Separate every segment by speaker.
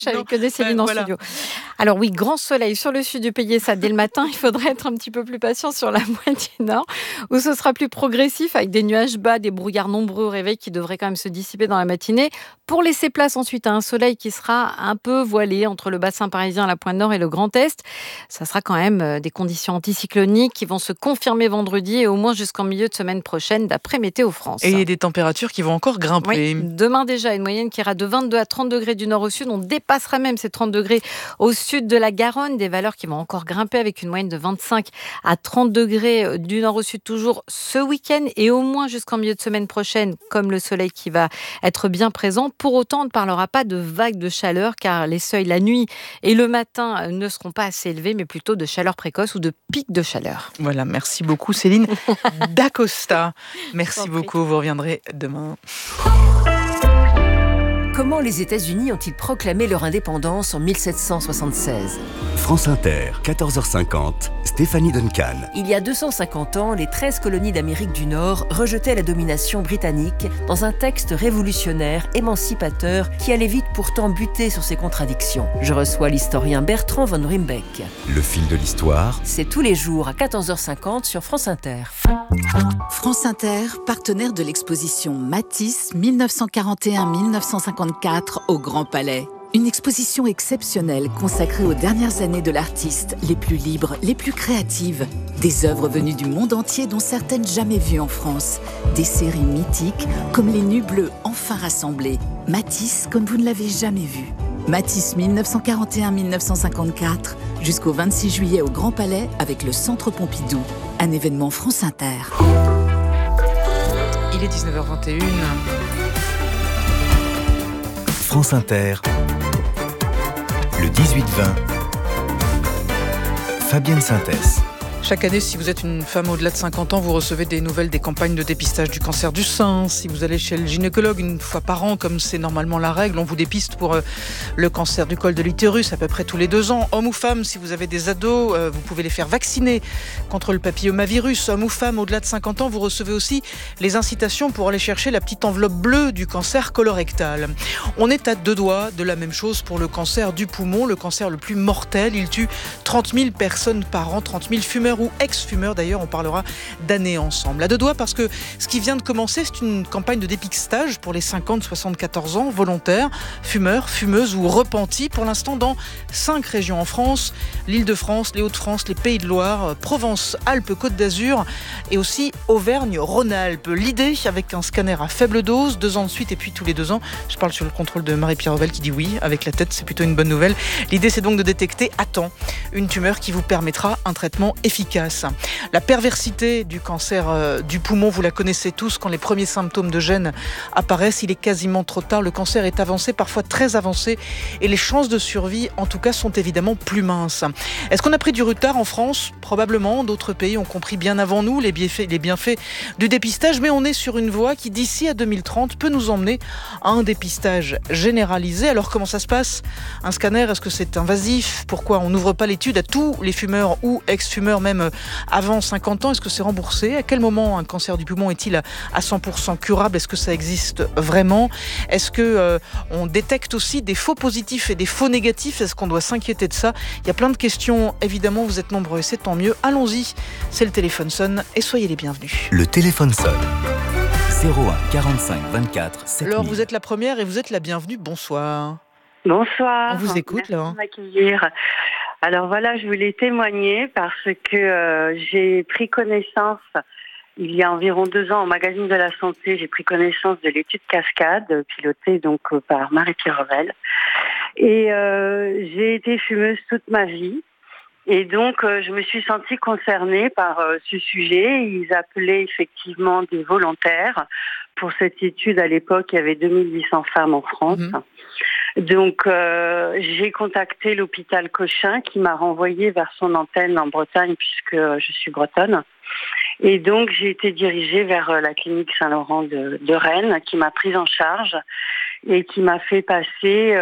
Speaker 1: J'avais que des Céline en
Speaker 2: voilà.
Speaker 1: studio. Alors oui, grand soleil sur le sud du pays, ça dès le matin. Il faudrait être un petit peu plus patient sur la moitié nord, où ce sera plus progressif, avec des nuages bas, des brouillards nombreux au réveil qui devraient quand même se dissiper dans la matinée, pour laisser place ensuite à un soleil qui sera un peu voilé entre le bassin parisien, la pointe nord et le Grand Est. Ça sera quand même des conditions anticycloniques qui vont se confirmer vendredi et au moins jusqu'en milieu de semaine prochaine, d'après Météo France.
Speaker 2: Et des températures qui vont encore
Speaker 1: Oui,
Speaker 2: grimper.
Speaker 1: demain déjà, une moyenne qui ira de 22 à 30 degrés du nord au sud. On dépassera même ces 30 degrés au sud de la Garonne. Des valeurs qui vont encore grimper avec une moyenne de 25 à 30 degrés du nord au sud toujours ce week-end et au moins jusqu'en milieu de semaine prochaine, comme le soleil qui va être bien présent. Pour autant, on ne parlera pas de vagues de chaleur car les seuils la nuit et le matin ne seront pas assez élevés, mais plutôt de chaleur précoce ou de pic de chaleur.
Speaker 2: Voilà, merci beaucoup Céline Dacosta. Merci
Speaker 1: Sans prix.
Speaker 2: beaucoup, vous reviendrez demain.
Speaker 3: Comment les États-Unis ont-ils proclamé leur indépendance en 1776 ?
Speaker 4: France Inter, 14h50, Stéphanie Duncan.
Speaker 3: Il y a 250 ans, les 13 colonies d'Amérique du Nord rejetaient la domination britannique dans un texte révolutionnaire, émancipateur, qui allait vite pourtant buter sur ses contradictions. Je reçois l'historien Bertrand von Rimbeck.
Speaker 4: Le fil de l'histoire,
Speaker 3: C'est tous les jours à 14h50 sur France Inter.
Speaker 5: France Inter, partenaire de l'exposition Matisse 1941-1954 au Grand Palais. Une exposition exceptionnelle consacrée aux dernières années de l'artiste, les plus libres, les plus créatives. Des œuvres venues du monde entier dont certaines jamais vues en France. Des séries mythiques comme Les Nus Bleus enfin rassemblées. Matisse comme vous ne l'avez jamais vu. Matisse 1941-1954 jusqu'au 26 juillet au Grand Palais avec le Centre Pompidou. Un événement France Inter.
Speaker 2: Il est 19h21.
Speaker 4: France Inter, le 18-20, Fabienne Synthès.
Speaker 2: Chaque année, si vous êtes une femme au-delà de 50 ans, vous recevez des nouvelles des campagnes de dépistage du cancer du sein. Si vous allez chez le gynécologue une fois par an, comme c'est normalement la règle, on vous dépiste pour le cancer du col de l'utérus à peu près tous les 2 ans. Homme ou femme, si vous avez des ados, vous pouvez les faire vacciner contre le papillomavirus. Homme ou femme, au-delà de 50 ans, vous recevez aussi les incitations pour aller chercher la petite enveloppe bleue du cancer colorectal. On est à 2 doigts de la même chose pour le cancer du poumon, le cancer le plus mortel. Il tue 30 000 personnes par an, 30 000 fumeurs ou ex-fumeurs d'ailleurs, on parlera d'années ensemble. À 2 doigts parce que ce qui vient de commencer, c'est une campagne de dépistage pour les 50-74 ans, volontaires, fumeurs, fumeuses ou repentis, pour l'instant dans 5 régions en France, l'Île-de-France, les Hauts-de-France, les Pays de Loire, Provence, Alpes, Côte d'Azur et aussi Auvergne-Rhône-Alpes. L'idée, avec un scanner à faible dose, 2 ans de suite et puis tous les 2 ans, je parle sur le contrôle de Marie-Pierre Revel qui dit oui, avec la tête, c'est plutôt une bonne nouvelle. L'idée, c'est donc de détecter à temps une tumeur qui vous permettra un traitement efficace. La perversité du cancer du poumon, vous la connaissez tous, quand les premiers symptômes de gêne apparaissent, il est quasiment trop tard. Le cancer est avancé, parfois très avancé, et les chances de survie, en tout cas, sont évidemment plus minces. Est-ce qu'on a pris du retard en France ? Probablement. D'autres pays ont compris bien avant nous les bienfaits du dépistage, mais on est sur une voie qui, d'ici à 2030, peut nous emmener à un dépistage généralisé. Alors, comment ça se passe ? Un scanner, est-ce que c'est invasif ? Pourquoi on n'ouvre pas l'étude à tous les fumeurs ou ex-fumeurs, même avant 50 ans? Est-ce que c'est remboursé? À quel moment un cancer du poumon est-il à 100% curable? Est-ce que ça existe vraiment? Est-ce que on détecte aussi des faux positifs et des faux négatifs? Est-ce qu'on doit s'inquiéter de ça? Il y a plein de questions, évidemment, vous êtes nombreux et c'est tant mieux. Allons-y, c'est le téléphone sonne et soyez les bienvenus.
Speaker 4: Le téléphone sonne. 01 45 24 7000.
Speaker 2: Alors, vous êtes la première et vous êtes la bienvenue. Bonsoir.
Speaker 6: Bonsoir.
Speaker 2: On vous écoute,
Speaker 6: Merci
Speaker 2: là.
Speaker 6: de m'accueillir. Alors voilà, je voulais témoigner parce que j'ai pris connaissance, il y a environ 2 ans, au magazine de la santé, j'ai pris connaissance de l'étude Cascade, pilotée donc par Marie-Pierre Revel. Et j'ai été fumeuse toute ma vie. Et donc, je me suis sentie concernée par ce sujet. Ils appelaient effectivement des volontaires. Pour cette étude, à l'époque, il y avait 2800 femmes en France. Donc, j'ai contacté l'hôpital Cochin qui m'a renvoyée vers son antenne en Bretagne puisque je suis bretonne. Et donc, j'ai été dirigée vers la clinique Saint-Laurent de Rennes qui m'a prise en charge et qui m'a fait passer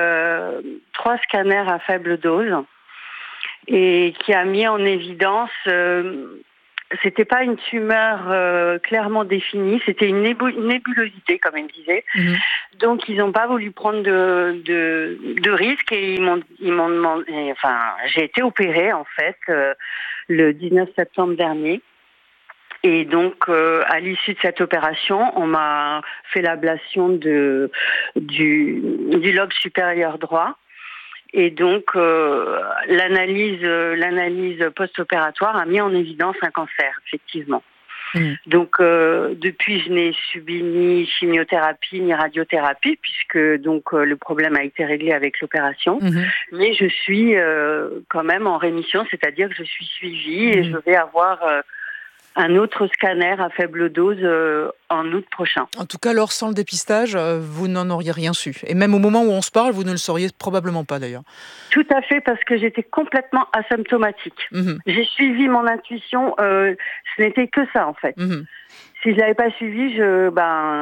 Speaker 6: 3 scanners à faible dose et qui a mis en évidence c'était pas une tumeur clairement définie, c'était une nébulosité, comme il me disait. Donc, ils n'ont pas voulu prendre de risques et ils m'ont demandé. Enfin, j'ai été opérée en fait le 19 septembre dernier. Et donc, à l'issue de cette opération, on m'a fait l'ablation du lobe supérieur droit. Et donc, l'analyse post-opératoire a mis en évidence un cancer, effectivement. Donc, depuis, je n'ai subi ni chimiothérapie ni radiothérapie, puisque donc le problème a été réglé avec l'opération. Mais je suis quand même en rémission, c'est-à-dire que je suis suivie et je vais avoir un autre scanner à faible dose en août prochain.
Speaker 2: En tout cas, Laure, sans le dépistage, vous n'en auriez rien su. Et même au moment où on se parle, vous ne le sauriez probablement pas d'ailleurs.
Speaker 6: Tout à fait, parce que j'étais complètement asymptomatique. J'ai suivi mon intuition, ce n'était que ça en fait. Si je l'avais pas suivi, je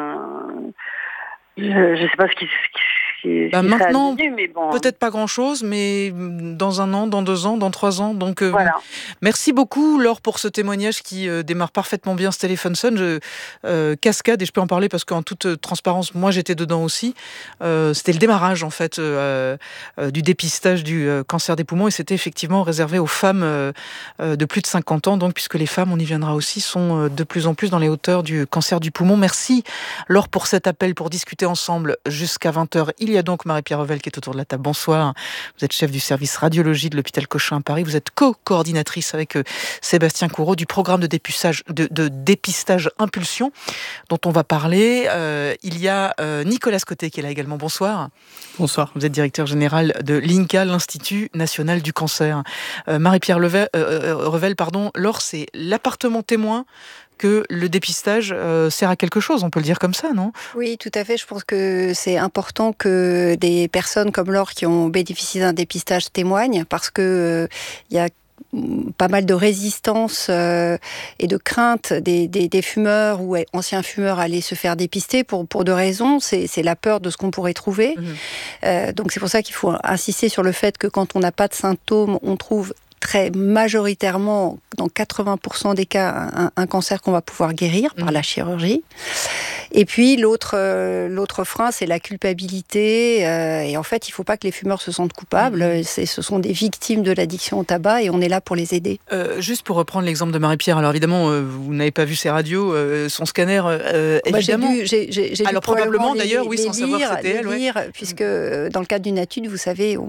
Speaker 6: sais pas ce qui
Speaker 2: maintenant,
Speaker 6: advenu, mais bon.
Speaker 2: Peut-être pas grand-chose, mais dans 1 an, dans 2 ans, dans 3 ans. Donc,
Speaker 6: voilà.
Speaker 2: Merci beaucoup, Laure, pour ce témoignage qui démarre parfaitement bien ce téléphone sonne. Cascade, et je peux en parler parce qu'en toute transparence, moi, j'étais dedans aussi. C'était le démarrage, en fait, du dépistage du cancer des poumons, et c'était effectivement réservé aux femmes de plus de 50 ans, donc, puisque les femmes, on y viendra aussi, sont de plus en plus dans les hauteurs du cancer du poumon. Merci, Laure, pour cet appel, pour discuter ensemble jusqu'à 20h. Il y a donc Marie-Pierre Revel qui est autour de la table. Bonsoir. Vous êtes chef du service radiologie de l'hôpital Cochin à Paris. Vous êtes co-coordinatrice avec Sébastien Courreau du programme de dépistage Impulsion dont on va parler. Il y a Nicolas Scottet qui est là également. Bonsoir.
Speaker 7: Bonsoir.
Speaker 2: Vous êtes directeur général de l'INCa, l'Institut National du Cancer. Marie-Pierre Revel, Laure, c'est l'appartement témoin que le dépistage sert à quelque chose, on peut le dire comme ça, non ?
Speaker 8: Oui, tout à fait. Je pense que c'est important que des personnes comme Laure qui ont bénéficié d'un dépistage témoignent, parce que y a pas mal de résistance et de crainte des fumeurs ou anciens fumeurs à aller se faire dépister pour 2 raisons. C'est la peur de ce qu'on pourrait trouver. Donc c'est pour ça qu'il faut insister sur le fait que quand on n'a pas de symptômes, on trouve très majoritairement, dans 80% des cas, un cancer qu'on va pouvoir guérir par la chirurgie. Et puis l'autre frein, c'est la culpabilité. Et en fait, il ne faut pas que les fumeurs se sentent coupables. Ce sont des victimes de l'addiction au tabac et on est là pour les aider.
Speaker 2: Juste pour reprendre l'exemple de Marie-Pierre, alors évidemment, vous n'avez pas vu ses radios, son scanner, évidemment.
Speaker 8: J'ai
Speaker 2: alors probablement d'ailleurs, oui, sans savoir c'était elle.
Speaker 8: Lire, puisque dans le cadre d'une étude, vous savez,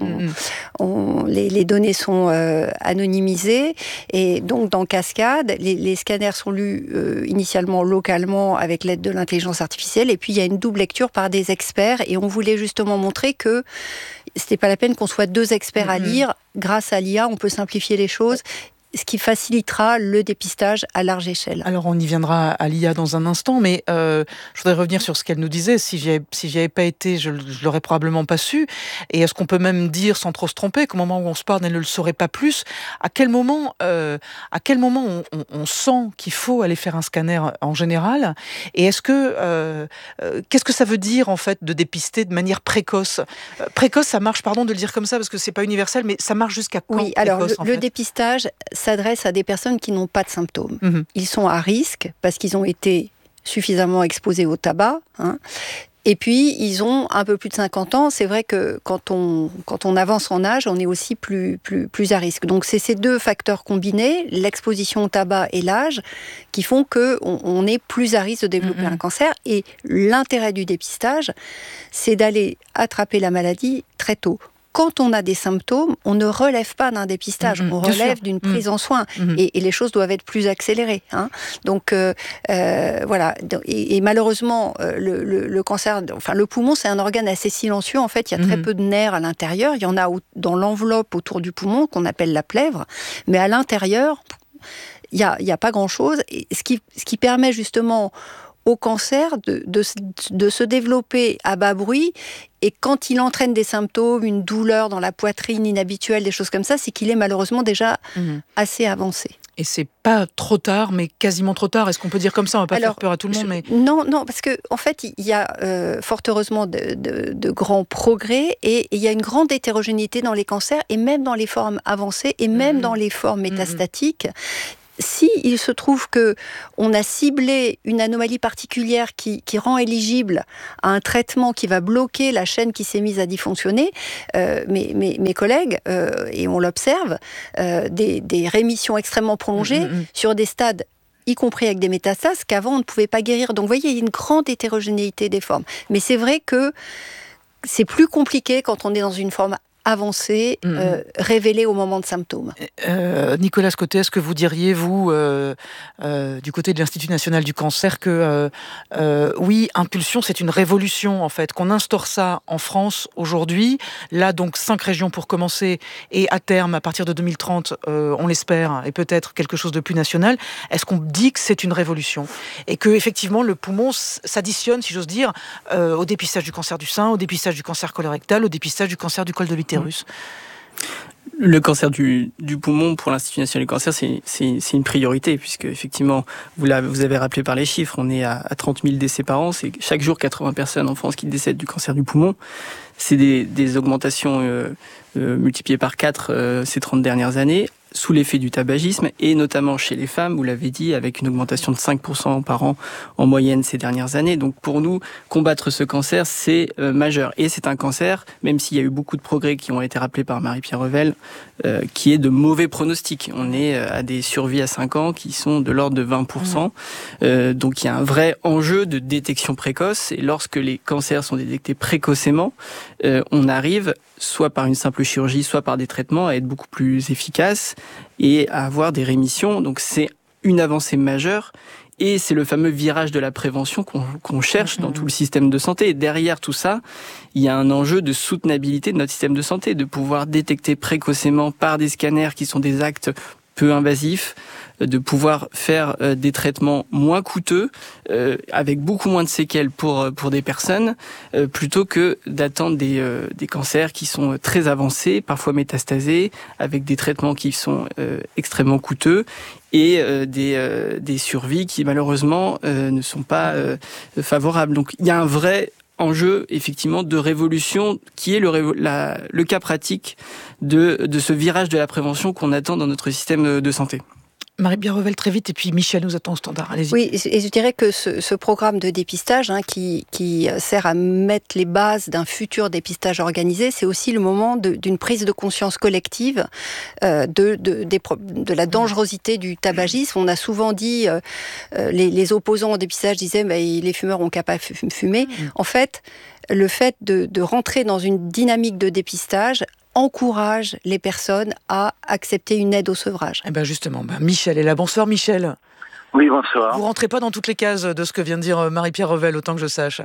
Speaker 8: les données sont anonymisées. Et donc, dans Cascade, les scanners sont lus initialement localement avec l'aide de l'intelligence artificielle, et puis il y a une double lecture par des experts, et on voulait justement montrer que c'était pas la peine qu'on soit 2 experts à lire. Grâce à l'IA, on peut simplifier les choses, ce qui facilitera le dépistage à large échelle.
Speaker 2: Alors on y viendra à l'IA dans un instant, mais je voudrais revenir sur ce qu'elle nous disait. Si j'y avais pas été, je l'aurais probablement pas su. Et est-ce qu'on peut même dire, sans trop se tromper, qu'au moment où on se parle, elle ne le saurait pas plus ? À quel moment on sent qu'il faut aller faire un scanner en général ? Et est-ce que qu'est-ce que ça veut dire en fait de dépister de manière précoce ? Précoce, ça marche, pardon de le dire comme ça parce que c'est pas universel, mais ça marche jusqu'à quand ?
Speaker 8: Oui, alors le dépistage s'adresse à des personnes qui n'ont pas de symptômes. Ils sont à risque parce qu'ils ont été suffisamment exposés au tabac. Et puis, ils ont un peu plus de 50 ans. C'est vrai que quand on avance en âge, on est aussi plus à risque. Donc, c'est ces 2 facteurs combinés, l'exposition au tabac et l'âge, qui font qu'on est plus à risque de développer un cancer. Et l'intérêt du dépistage, c'est d'aller attraper la maladie très tôt. Quand on a des symptômes, on ne relève pas d'un dépistage, on relève d'une prise en soin, et les choses doivent être plus accélérées. Donc voilà. Et malheureusement, le cancer, enfin le poumon, c'est un organe assez silencieux. En fait, il y a très peu de nerfs à l'intérieur. Il y en a dans l'enveloppe autour du poumon qu'on appelle la plèvre, mais à l'intérieur, il y a pas grand-chose. Et ce qui permet justement au cancer de se développer à bas bruit, et quand il entraîne des symptômes, une douleur dans la poitrine inhabituelle, des choses comme ça, c'est qu'il est malheureusement déjà assez avancé.
Speaker 2: Et c'est pas trop tard, mais quasiment trop tard. Est-ce qu'on peut dire comme ça ? On va pas faire peur à tout le monde, mais...
Speaker 8: Non, parce que en fait, il y a fort heureusement de grands progrès, et il y a une grande hétérogénéité dans les cancers, et même dans les formes avancées, et même dans les formes métastatiques. si il se trouve que on a ciblé une anomalie particulière qui rend éligible à un traitement qui va bloquer la chaîne qui s'est mise à dysfonctionner, mes collègues, et on l'observe, des rémissions extrêmement prolongées sur des stades y compris avec des métastases qu'avant on ne pouvait pas guérir. Donc vous voyez, il y a une grande hétérogénéité des formes. Mais c'est vrai que c'est plus compliqué quand on est dans une forme avancée, révélée au moment de symptômes.
Speaker 2: Nicolas Scottet, est-ce que vous diriez, vous, du côté de l'Institut national du cancer, que oui, Impulsion, c'est une révolution, en fait, qu'on instaure ça en France aujourd'hui. Là, donc, 5 régions pour commencer, et à terme, à partir de 2030, on l'espère, et peut-être quelque chose de plus national. Est-ce qu'on dit que c'est une révolution ? Et que, effectivement, le poumon s'additionne, si j'ose dire, au dépistage du cancer du sein, au dépistage du cancer colorectal, au dépistage du cancer du col de l'utérus.
Speaker 7: Le cancer du poumon, pour l'Institut national du cancer, c'est une priorité, puisque effectivement, vous avez rappelé par les chiffres, on est à 30 000 décès par an, c'est chaque jour 80 personnes en France qui décèdent du cancer du poumon. C'est des augmentations multipliées par 4 ces 30 dernières années, sous l'effet du tabagisme, et notamment chez les femmes, vous l'avez dit, avec une augmentation de 5% par an en moyenne ces dernières années. Donc pour nous, combattre ce cancer, c'est majeur. Et c'est un cancer, même s'il y a eu beaucoup de progrès qui ont été rappelés par Marie-Pierre Revel, qui est de mauvais pronostic. On est à des survies à 5 ans qui sont de l'ordre de 20%. Donc il y a un vrai enjeu de détection précoce. Et lorsque les cancers sont détectés précocement, on arrive, soit par une simple chirurgie, soit par des traitements, à être beaucoup plus efficace et à avoir des rémissions. Donc c'est une avancée majeure, et c'est le fameux virage de la prévention qu'on cherche dans tout le système de santé. Et derrière tout ça, il y a un enjeu de soutenabilité de notre système de santé, de pouvoir détecter précocement par des scanners qui sont des actes peu invasifs, de pouvoir faire des traitements moins coûteux, avec beaucoup moins de séquelles pour des personnes, plutôt que d'attendre des cancers qui sont très avancés, parfois métastasés, avec des traitements qui sont extrêmement coûteux, et des survies qui malheureusement ne sont pas favorables. Donc il y a un vrai enjeu, effectivement, de révolution, qui est le cas pratique de ce virage de la prévention qu'on attend dans notre système de santé.
Speaker 2: Marie-Pierre Revel, très vite, et puis Michel nous attend au standard. Allez-y.
Speaker 8: Oui, et je dirais que ce programme de dépistage, qui sert à mettre les bases d'un futur dépistage organisé, c'est aussi le moment d'une prise de conscience collective de la dangerosité du tabagisme. On a souvent dit, les opposants au dépistage disaient les fumeurs ont qu'à pas fumer. En fait, le fait de rentrer dans une dynamique de dépistage encourage les personnes à accepter une aide au sevrage.
Speaker 2: Et bien justement, Michel est là. Bonsoir Michel.
Speaker 9: Oui, bonsoir.
Speaker 2: Vous rentrez pas dans toutes les cases de ce que vient de dire Marie-Pierre Revel, autant que je sache.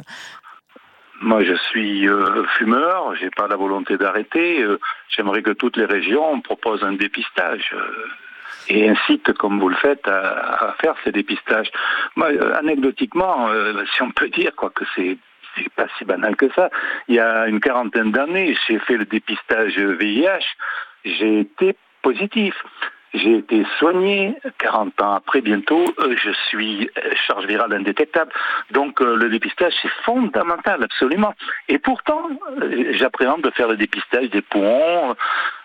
Speaker 9: Moi, je suis fumeur, j'ai pas la volonté d'arrêter. J'aimerais que toutes les régions proposent un dépistage et incitent, comme vous le faites, à faire ces dépistages. Moi, anecdotiquement, si on peut dire que c'est pas si banal que ça. Il y a une 40aine d'années, j'ai fait le dépistage VIH, j'ai été positif. J'ai été soigné, 40 ans après bientôt, je suis charge virale indétectable. Donc le dépistage, c'est fondamental, absolument. Et pourtant, j'appréhende de faire le dépistage des poumons.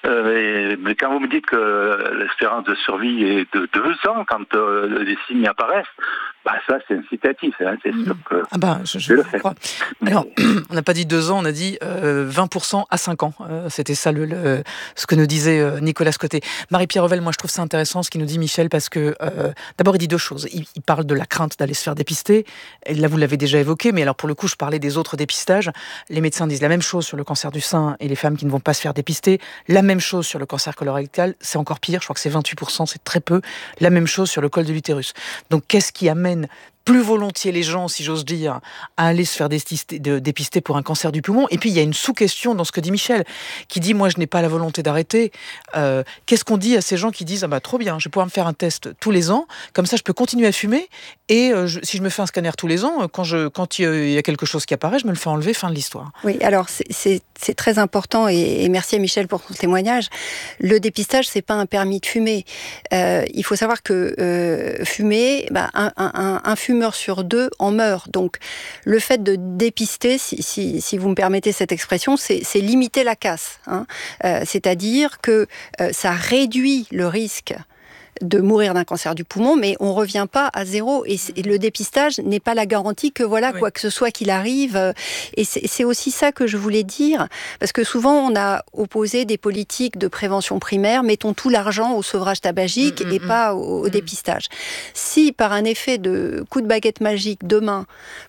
Speaker 9: Mais quand vous me dites que l'espérance de survie est de 2 ans, quand les signes apparaissent, ça c'est incitatif, c'est sûr que
Speaker 2: je le fais. Alors, on n'a pas dit 2 ans, on a dit 20% à 5 ans. C'était ça ce que nous disait Nicolas Scottet. Marie-Pierre Revel, moi je trouve ça intéressant ce qu'il nous dit Michel, parce que d'abord il dit 2 choses. Il parle de la crainte d'aller se faire dépister, et là vous l'avez déjà évoqué, mais alors pour le coup je parlais des autres dépistages. Les médecins disent la même chose sur le cancer du sein et les femmes qui ne vont pas se faire dépister, la même chose sur le cancer colorectal, c'est encore pire, je crois que c'est 28%, c'est très peu, la même chose sur le col de l'utérus. Donc qu'est-ce qui amène plus volontiers les gens, si j'ose dire, à aller se faire dépister pour un cancer du poumon? Et puis il y a une sous-question dans ce que dit Michel, qui dit moi je n'ai pas la volonté d'arrêter. Qu'est-ce qu'on dit à ces gens qui disent trop bien, je vais pouvoir me faire un test tous les ans, comme ça je peux continuer à fumer, et si je me fais un scanner tous les ans, quand il y a quelque chose qui apparaît, je me le fais enlever, fin de l'histoire.
Speaker 8: Oui, alors c'est très important, et merci à Michel pour son témoignage. Le dépistage, c'est pas un permis de fumer. Il faut savoir que fumer, un fumeur sur 2 en meurt. Donc, le fait de dépister, si vous me permettez cette expression, c'est limiter la casse. C'est-à-dire que ça réduit le risque de mourir d'un cancer du poumon, mais on ne revient pas à zéro. Et le dépistage n'est pas la garantie que quoi que ce soit qu'il arrive. Et c'est aussi ça que je voulais dire, parce que souvent on a opposé des politiques de prévention primaire, mettons tout l'argent au sevrage tabagique et pas au dépistage. Si par un effet de coup de baguette magique, demain,